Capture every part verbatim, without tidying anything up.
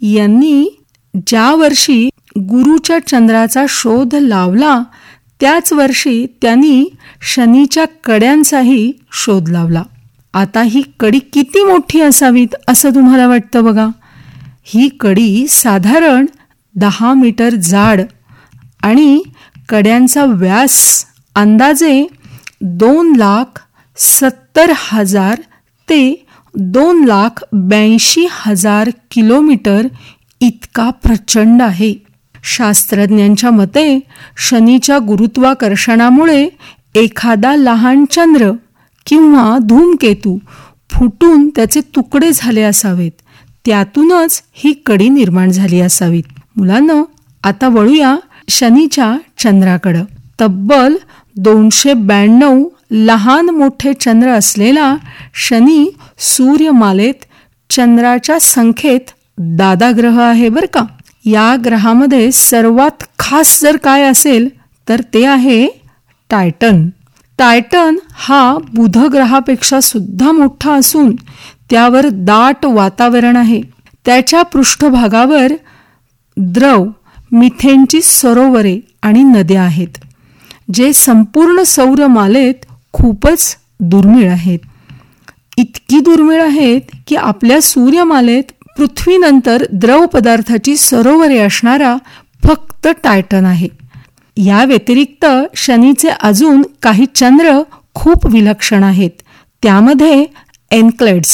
यांनी ज्या वर्षी गुरुच्या चंद्राचा शोध लावला त्याच वर्षी त्यांनी शनीच्या कड्यांचाही शोध लावला. आता ही कडी किती मोठी असावीत असं तुम्हाला वाटतं बघा. ही कडी साधारण दहा मीटर जाड आणि कड्यांचा व्यास अंदाजे दोन लाख सत्तर हजार ते दोन लाख ब्याऐंशी हजार किलोमीटर इतका प्रचंड आहे. शास्त्रज्ञांच्या मते शनीच्या गुरुत्वाकर्षणामुळे एखादा लहान चंद्र किंवा धूमकेतू फुटून त्याचे तुकडे झाले असावेत. त्यातूनच ही कडी निर्माण झाली असावीत. मुलांनो, आता वळूया शनीच्या चंद्राकडं. तब्बल दोनशे ब्याण्णव लहान मोठे चंद्र असलेला शनी सूर्यमालेत चंद्राच्या संख्येत दादा ग्रह आहे बरं का. या ग्रहामध्ये सर्वात खास जर काय असेल तर ते आहे टायटन. टायटन हा बुध ग्रहापेक्षा सुद्धा मोठा असून त्यावर दाट वातावरण आहे. त्याच्या पृष्ठभागावर द्रव मिथेनची सरोवरे आणि नद्या आहेत, जे संपूर्ण सौरमालेत खूपच दुर्मिळ आहेत. इतकी दुर्मिळ आहेत की आपल्या सूर्यमालेत पृथ्वीनंतर द्रव पदार्थाची सरोवरे असणारा फक्त टायटन आहे. या व्यतिरिक्त शनीचे अजून काही चंद्र खूप विलक्षण आहेत. त्यामध्ये एन्क्लेड्स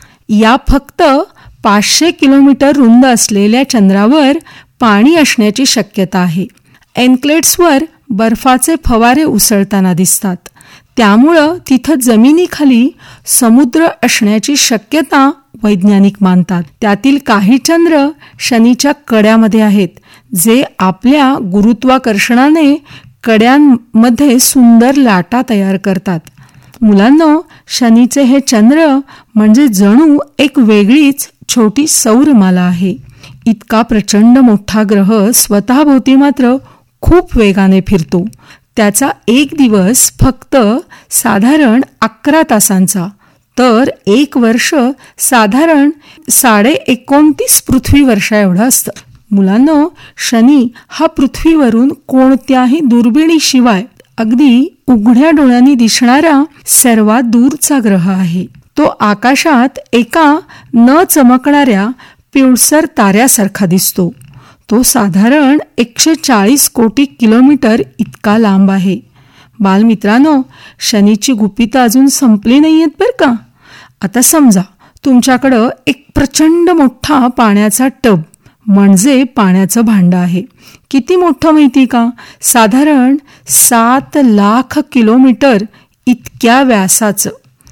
या फक्त पाचशे किलोमीटर रुंद असलेल्या चंद्रावर पाणी असण्याची शक्यता आहे. एन्क्लेड्सवर बर्फाचे फवारे उसळताना दिसतात. त्यामुळं तिथं जमिनीखाली समुद्र असण्याची शक्यता वैज्ञानिक मानतात. त्यातील काही चंद्र शनीच्या कड्यामध्ये आहेत, जे आपल्या गुरुत्वाकर्षणाने कड्यांमध्ये सुंदर लाटा तयार करतात. मुलांनो, शनीचे हे चंद्र म्हणजे जणू एक वेगळीच छोटी सौरमाला आहे. इतका प्रचंड मोठा ग्रह स्वतःभोवती मात्र खूप वेगाने फिरतो. त्याचा एक दिवस फक्त साधारण अकरा तासांचा, तर एक वर्ष साधारण साडे एकोणतीस पृथ्वी वर्षा एवढं असतं. मुलांनो, शनी हा पृथ्वीवरून कोणत्याही दुर्बिणीशिवाय अगदी उघड्या डोळ्यांनी दिसणारा सर्वात दूरचा ग्रह आहे. तो आकाशात एका न चमकणाऱ्या पिवळसर ताऱ्यासारखा दिसतो. तो साधारण एकशे चाळीस कोटी किलोमीटर इतका लांब आहे. बालमित्रांनो, शनीची गुपितं अजून संपली नाही आहेत बरं का. आता समजा तुमच्याकडं एक प्रचंड मोठा पाण्याचा टब म्हणजे पाण्याचं भांडं आहे. किती मोठं माहिती का? साधारण सात लाख किलोमीटर इतक्या व्यासाचं.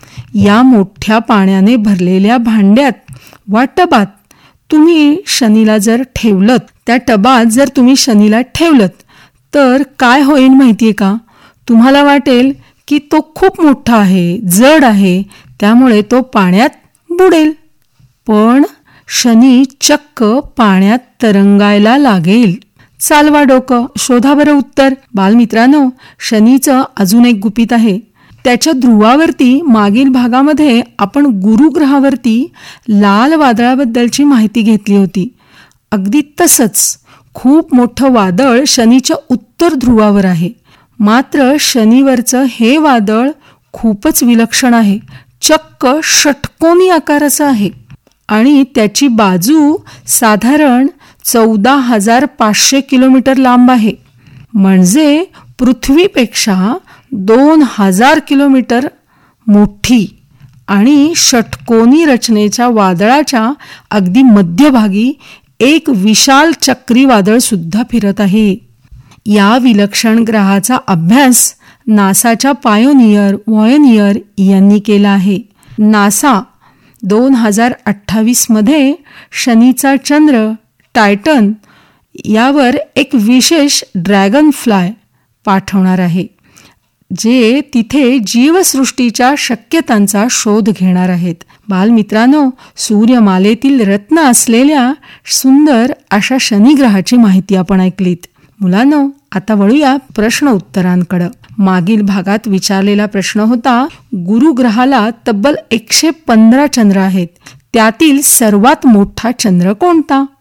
या मोठ्या पाण्याने भरलेल्या भांड्यात वा टबात तुम्ही शनीला जर ठेवलं, त्या टबात जर तुम्ही शनीला ठेवलं तर काय होईल माहितीये का? तुम्हाला वाटेल की तो खूप मोठा आहे, जड आहे, त्यामुळे तो पाण्यात बुडेल. पण शनी चक्क पाण्यात तरंगायला लागेल. चालवा डोकं, शोधा बरं उत्तर. बालमित्रांनो, शनीचं अजून एक गुपित आहे. त्याच्या ध्रुवावरती मागील भागामध्ये आपण गुरुग्रहावरती लाल वादळाबद्दलची माहिती घेतली होती. अगदी तसंच खूप मोठं वादळ शनीच्या उत्तर ध्रुवावर आहे. मात्र शनीवरचं हे वादळ खूपच विलक्षण आहे. चक्क षटकोनी आकाराचं आहे आणि त्याची बाजू साधारण चौदा हजार पाचशे किलोमीटर लांब आहे. म्हणजे पृथ्वीपेक्षा दोन हजार किलोमीटर मोठी आणि षटकोनी रचनेच्या वादळाच्या अगदी मध्यभागी एक विशाल चक्रीवादळ सुद्धा फिरत आहे. या विलक्षण ग्रहाचा अभ्यास नासाच्या पायोनियर वॉयनियर यांनी केला आहे. नासा दोन हजार अठ्ठावीस मध्ये शनीचा चंद्र टायटन यावर एक विशेष ड्रॅगन फ्लाय पाठवणार आहे, जे तिथे जीवसृष्टीच्या शक्यतांचा शोध घेणार आहेत. बालमित्रांनो, सूर्यमालेतील रत्न असलेल्या सुंदर अशा शनिग्रहाची माहिती आपण ऐकलीत. मुलांनो, आता वळूया प्रश्न उत्तरांकडे. मागील भागात विचारलेला प्रश्न होता, गुरुग्रहाला तब्बल एकशे पंधरा चंद्र आहेत, त्यातील सर्वात मोठा चंद्र कोणता?